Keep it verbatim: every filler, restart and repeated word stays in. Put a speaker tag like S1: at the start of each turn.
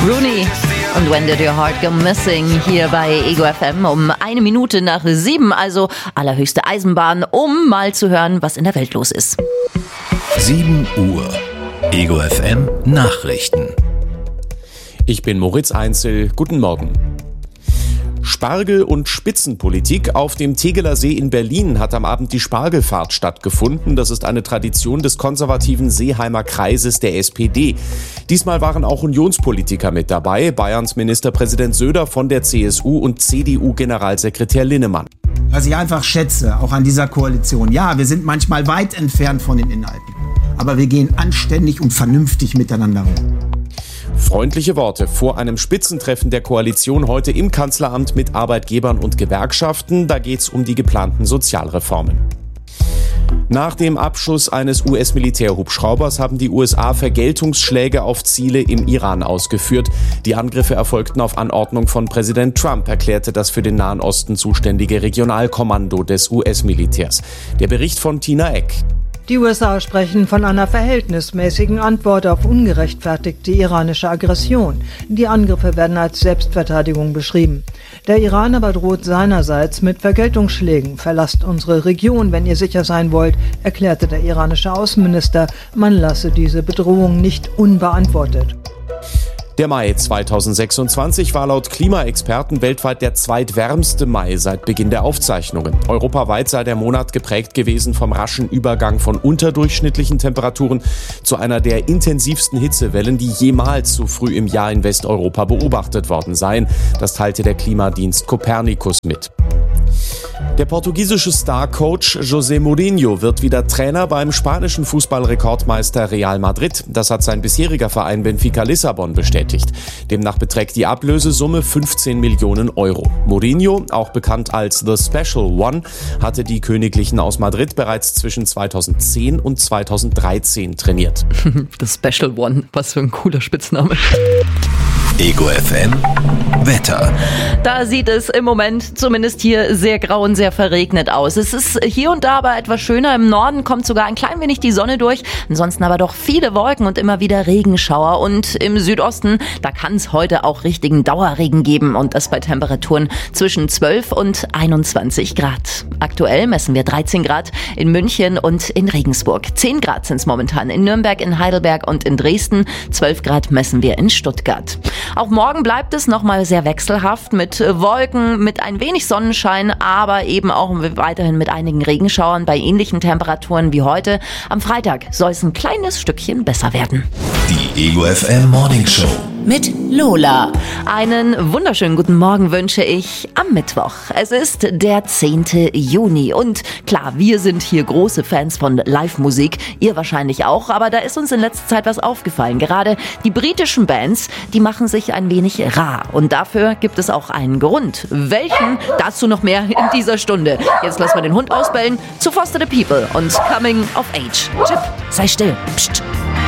S1: Rooney und When Did Your Heart Go Missing hier bei Ego F M um eine Minute nach sieben, also allerhöchste Eisenbahn, um mal zu hören, was in der Welt los ist.
S2: sieben Uhr. Ego F M Nachrichten.
S3: Ich bin Moritz Einzel. Guten Morgen. Spargel- und Spitzenpolitik. Auf dem Tegeler See in Berlin hat am Abend die Spargelfahrt stattgefunden. Das ist eine Tradition des konservativen Seeheimer Kreises der S P D. Diesmal waren auch Unionspolitiker mit dabei. Bayerns Ministerpräsident Söder von der C S U und C D U-Generalsekretär Linnemann.
S4: Was ich einfach schätze, auch an dieser Koalition. Ja, wir sind manchmal weit entfernt von den Inhalten. Aber wir gehen anständig und vernünftig miteinander um.
S3: Freundliche Worte vor einem Spitzentreffen der Koalition heute im Kanzleramt mit Arbeitgebern und Gewerkschaften. Da geht's um die geplanten Sozialreformen. Nach dem Abschuss eines U S-Militärhubschraubers haben die U S A Vergeltungsschläge auf Ziele im Iran ausgeführt. Die Angriffe erfolgten auf Anordnung von Präsident Trump, erklärte das für den Nahen Osten zuständige Regionalkommando des U S-Militärs. Der Bericht von Tina Eck.
S5: Die U S A sprechen von einer verhältnismäßigen Antwort auf ungerechtfertigte iranische Aggression. Die Angriffe werden als Selbstverteidigung beschrieben. Der Iran aber droht seinerseits mit Vergeltungsschlägen. Verlasst unsere Region, wenn ihr sicher sein wollt, erklärte der iranische Außenminister. Man lasse diese Bedrohung nicht unbeantwortet.
S3: Der Mai zweitausendsechsundzwanzig war laut Klimaexperten weltweit der zweitwärmste Mai seit Beginn der Aufzeichnungen. Europaweit sei der Monat geprägt gewesen vom raschen Übergang von unterdurchschnittlichen Temperaturen zu einer der intensivsten Hitzewellen, die jemals so früh im Jahr in Westeuropa beobachtet worden seien. Das teilte der Klimadienst Copernicus mit. Der portugiesische Star-Coach José Mourinho wird wieder Trainer beim spanischen Fußballrekordmeister Real Madrid. Das hat sein bisheriger Verein Benfica Lissabon bestätigt. Demnach beträgt die Ablösesumme fünfzehn Millionen Euro. Mourinho, auch bekannt als The Special One, hatte die Königlichen aus Madrid bereits zwischen zweitausendzehn und zweitausenddreizehn trainiert.
S1: The Special One, was für ein cooler Spitzname.
S2: Ego F M Wetter.
S1: Da sieht es im Moment zumindest hier sehr grau und sehr verregnet aus. Es ist hier und da aber etwas schöner. Im Norden kommt sogar ein klein wenig die Sonne durch. Ansonsten aber doch viele Wolken und immer wieder Regenschauer. Und im Südosten, da kann es heute auch richtigen Dauerregen geben. Und das bei Temperaturen zwischen zwölf und einundzwanzig Grad. Aktuell messen wir dreizehn Grad in München und in Regensburg. zehn Grad sind es momentan in Nürnberg, in Heidelberg und in Dresden. zwölf Grad messen wir in Stuttgart. Auch morgen bleibt es nochmal sehr wechselhaft mit Wolken, mit ein wenig Sonnenschein, aber eben auch weiterhin mit einigen Regenschauern bei ähnlichen Temperaturen wie heute. Am Freitag soll es ein kleines Stückchen besser werden.
S2: Die Ego F M Morning Show
S1: mit Lola. Einen wunderschönen guten Morgen wünsche ich am Mittwoch. Es ist der zehnte Juni und klar, wir sind hier große Fans von Live-Musik, ihr wahrscheinlich auch, aber da ist uns in letzter Zeit was aufgefallen. Gerade die britischen Bands, die machen sich ein wenig rar und dafür gibt es auch einen Grund. Welchen? Dazu noch mehr in dieser Stunde. Jetzt lassen wir den Hund ausbellen zu Foster the People und Coming of Age. Chip, sei still. Psst.